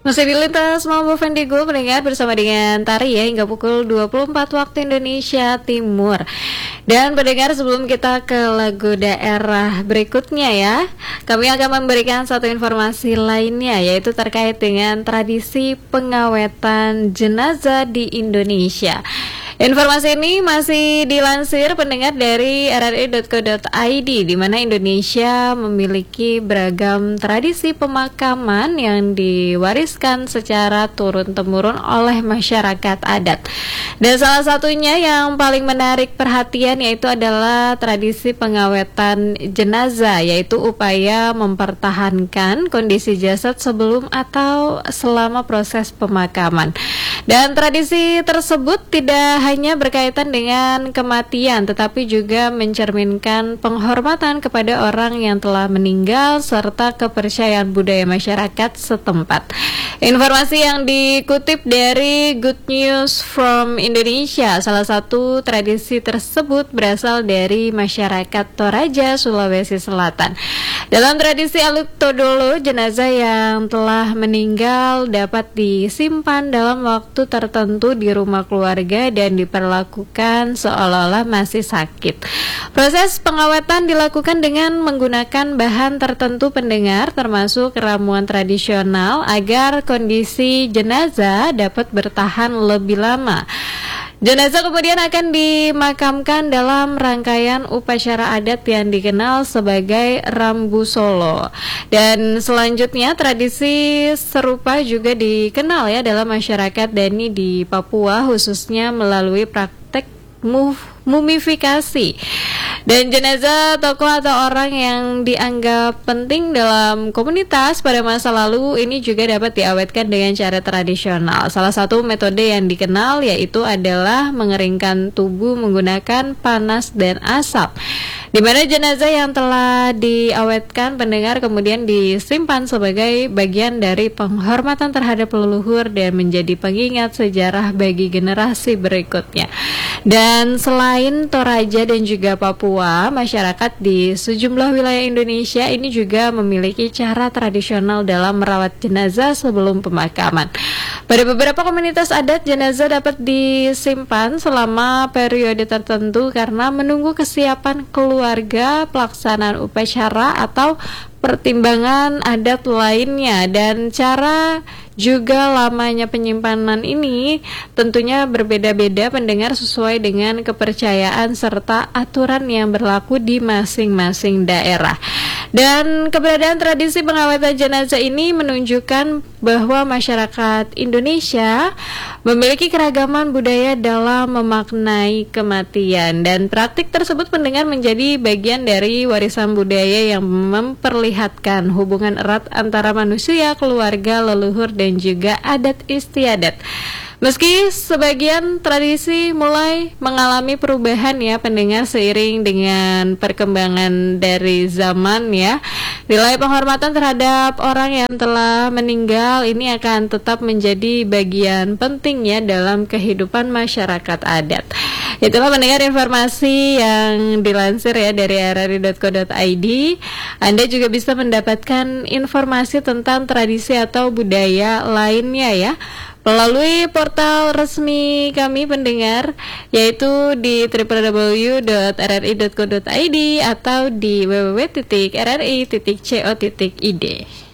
Masih di lintas Mambo Vendigo pendengar bersama dengan Tari ya hingga pukul 24 waktu Indonesia Timur. Dan pendengar, sebelum kita ke lagu daerah berikutnya ya, kami akan memberikan satu informasi lainnya, yaitu terkait dengan tradisi pengawetan jenazah di Indonesia. Informasi ini masih dilansir pendengar dari rri.co.id, di mana Indonesia memiliki beragam tradisi pemakaman yang diwariskan secara turun-temurun oleh masyarakat adat. Dan salah satunya yang paling menarik perhatian yaitu adalah tradisi pengawetan jenazah, yaitu upaya mempertahankan kondisi jasad sebelum atau selama proses pemakaman. Dan tradisi tersebut tidak hanya berkaitan dengan kematian, tetapi juga mencerminkan penghormatan kepada orang yang telah meninggal serta kepercayaan budaya masyarakat setempat. Informasi yang dikutip dari Good News from Indonesia, salah satu tradisi tersebut berasal dari masyarakat Toraja, Sulawesi Selatan. Dalam tradisi Aluk Todolo, jenazah yang telah meninggal dapat disimpan dalam waktu tertentu di rumah keluarga dan diperlakukan seolah-olah masih sakit. Proses pengawetan dilakukan dengan menggunakan bahan tertentu pendengar, termasuk ramuan tradisional agar kondisi jenazah dapat bertahan lebih lama. Jenazah kemudian akan dimakamkan dalam rangkaian upacara adat yang dikenal sebagai Rambu Solo. Dan selanjutnya tradisi serupa juga dikenal ya dalam masyarakat Dani di Papua, khususnya melalui praktek mumifikasi. Dan jenazah tokoh atau orang yang dianggap penting dalam komunitas pada masa lalu ini juga dapat diawetkan dengan cara tradisional. Salah satu metode yang dikenal yaitu adalah mengeringkan tubuh menggunakan panas dan asap, di mana jenazah yang telah diawetkan pendengar kemudian disimpan sebagai bagian dari penghormatan terhadap leluhur dan menjadi pengingat sejarah bagi generasi berikutnya. Dan selain Toraja dan juga Papua, masyarakat di sejumlah wilayah Indonesia ini juga memiliki cara tradisional dalam merawat jenazah sebelum pemakaman. Pada beberapa komunitas adat, jenazah dapat disimpan selama periode tertentu karena menunggu kesiapan keluarga, pelaksanaan upacara atau pertimbangan adat lainnya. Dan cara juga lamanya penyimpanan ini tentunya berbeda-beda pendengar sesuai dengan kepercayaan serta aturan yang berlaku di masing-masing daerah. Dan keberadaan tradisi pengawetan jenazah ini menunjukkan bahwa masyarakat Indonesia memiliki keragaman budaya dalam memaknai kematian, dan praktik tersebut pendengar menjadi bagian dari warisan budaya yang memperlihatkan hubungan erat antara manusia, keluarga, leluhur, dan juga adat istiadat. Meski sebagian tradisi mulai mengalami perubahan ya pendengar seiring dengan perkembangan dari zaman ya, nilai penghormatan terhadap orang yang telah meninggal ini akan tetap menjadi bagian penting ya dalam kehidupan masyarakat adat. Itulah pendengar informasi yang dilansir ya dari rri.co.id. Anda juga bisa mendapatkan informasi tentang tradisi atau budaya lainnya ya melalui portal resmi kami pendengar, yaitu di www.rri.co.id atau di www.rri.co.id.